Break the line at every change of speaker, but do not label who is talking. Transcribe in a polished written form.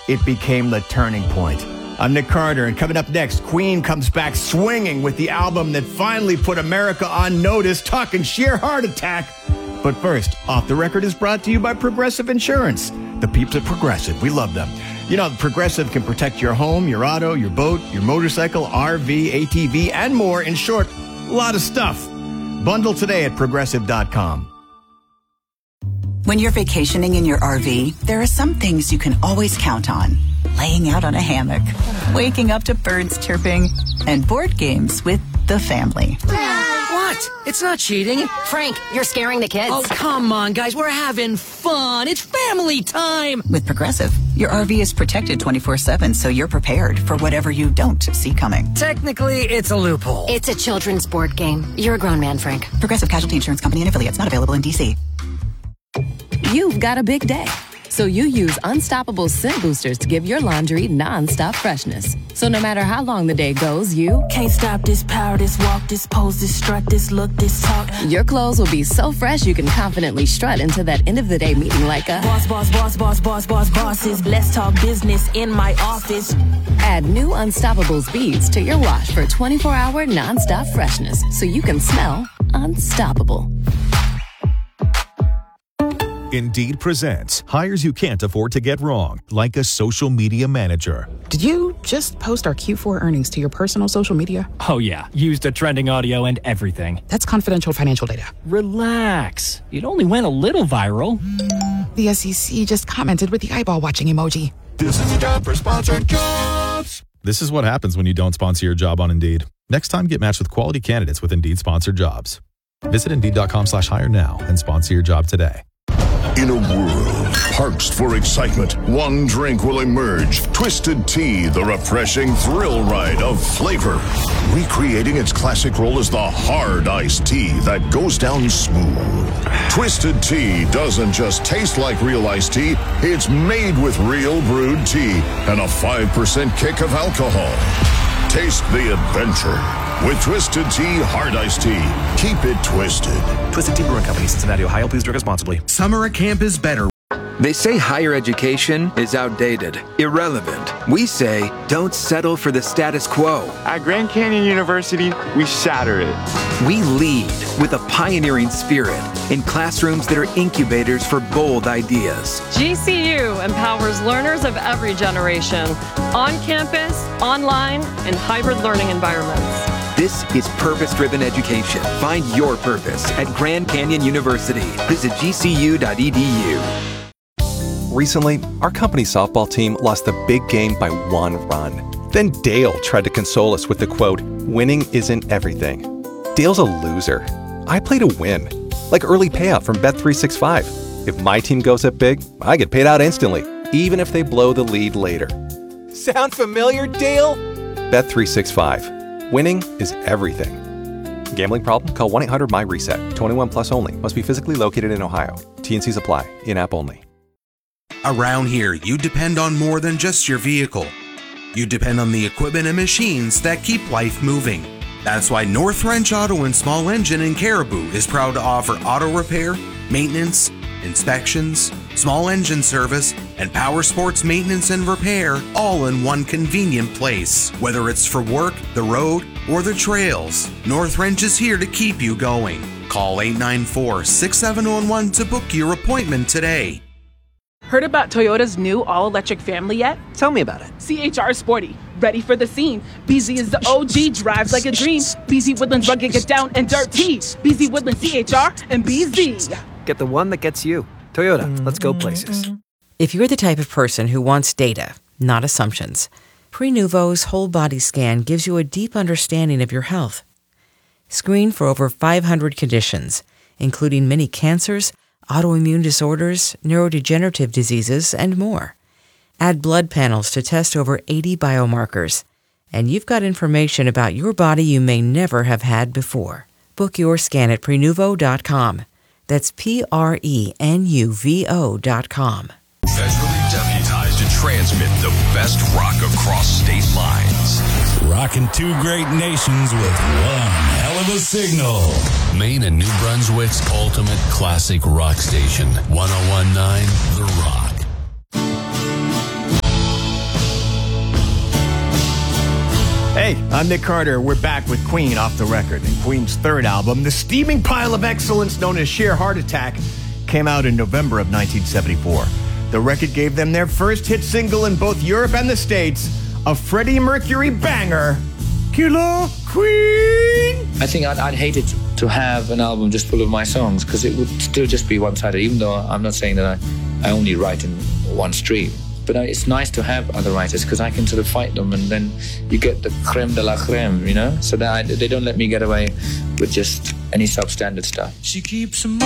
it became the turning point. I'm Nick Carter, and coming up next, Queen comes back swinging with the album that finally put America on notice, talking sheer heart attack. But first, Off the Record is brought to you by Progressive Insurance. The peeps at Progressive, we love them. You know, Progressive can protect your home, your auto, your boat, your motorcycle, RV, ATV, and more. In short, a lot of stuff. Bundle today at Progressive.com.
When you're vacationing in your RV, there are some things you can always count on. Laying out on a hammock, waking up to birds chirping, and board games with the family.
What? It's not cheating.
Frank, you're scaring the kids.
Oh, come on, guys. We're having fun. It's family time.
With Progressive, your RV is protected 24/7, so you're prepared for whatever you don't see coming.
Technically, it's a loophole.
It's a children's board game. You're a grown man, Frank.
Progressive Casualty Insurance Company and affiliates, not available in D.C.
You've got a big day, so you use Unstoppable Scent Boosters to give your laundry non-stop freshness. So no matter how long the day goes, you
can't stop this power, this walk, this pose, this strut, this look, this talk.
Your clothes will be so fresh you can confidently strut into that end of the day meeting like a
bosses. Let's talk business in my office.
Add new Unstoppables beads to your wash for 24-hour non-stop freshness, so you can smell unstoppable.
Indeed presents hires you can't afford to get wrong, like a social media manager.
Did you just post our Q4 earnings to your personal social media?
Oh yeah, used the trending audio and everything.
That's confidential financial data.
Relax. It only went a little viral.
The SEC just commented with the eyeball watching emoji.
This is a job for sponsored jobs. This is what happens when you don't sponsor your job on Indeed. Next time, get matched with quality candidates with Indeed sponsored jobs. Visit Indeed.com/hire now and sponsor your job today.
In a world parched for excitement, one drink will emerge. Twisted Tea, the refreshing thrill ride of flavor. Recreating its classic role as the hard iced tea that goes down smooth. Twisted Tea doesn't just taste like real iced tea, it's made with real brewed tea and a 5% kick of alcohol. Taste the adventure with Twisted Tea Hard Iced Tea. Keep it twisted.
Twisted Tea Brewing Company, Cincinnati, Ohio. Please drink responsibly.
Summer at camp is better.
They say higher education is outdated, irrelevant. We say don't settle for the status quo.
At Grand Canyon University, we shatter it.
We lead with a pioneering spirit in classrooms that are incubators for bold ideas.
GCU empowers learners of every generation, on campus, online, and hybrid learning environments.
This is purpose-driven education. Find your purpose at Grand Canyon University. Visit gcu.edu.
Recently, our company softball team lost the big game by 1 run. Then Dale tried to console us with the quote, "Winning isn't everything." Dale's a loser. I play to win, like early payout from Bet365. If my team goes up big, I get paid out instantly, even if they blow the lead later.
Sound familiar, Dale?
Bet365. Winning is everything. Gambling problem? Call 1-800-MY-RESET. 21 plus only. Must be physically located in Ohio. T&Cs apply. In-app only.
Around here, you depend on more than just your vehicle. You depend on the equipment and machines that keep life moving. That's why North Wrench Auto and Small Engine in Caribou is proud to offer auto repair, maintenance, inspections, small engine service, and power sports maintenance and repair, all in one convenient place. Whether it's for work, the road, or the trails, North Wrench is here to keep you going. Call 894-6711 to book your appointment today.
Heard about Toyota's new all-electric family yet?
Tell me about it.
CHR Sporty, ready for the scene. BZ is the OG, drives like a dream. BZ Woodlands rugged, get down and dirty. BZ Woodlands CHR and BZ.
Get the one that gets you. Toyota, let's go places.
If you're the type of person who wants data, not assumptions, Prenuvo's whole body scan gives you a deep understanding of your health. Screen for over 500 conditions, including many cancers, autoimmune disorders, neurodegenerative diseases, and more. Add blood panels to test over 80 biomarkers, and you've got information about your body you may never have had before. Book your scan at Prenuvo.com. That's Prenuvo.com.
Federally deputized to transmit the best rock across state lines.
Rocking two great nations with one hell of a signal.
Maine and New Brunswick's ultimate classic rock station, 101.9 The Rock.
I'm Nick Carter. We're back with Queen off the record. And Queen's third album, the steaming pile of excellence known as Sheer Heart Attack, came out in November of 1974. The record gave them their first hit single in both Europe and the States, a Freddie Mercury banger, Killer Queen.
I think I'd hate it to have an album just full of my songs, because it would still just be one-sided, even though I'm not saying that I only write in one stream. But it's nice to have other writers, because I can sort of fight them, and then you get the creme de la creme, you know? So that they don't let me get away with just any substandard stuff.
She keeps them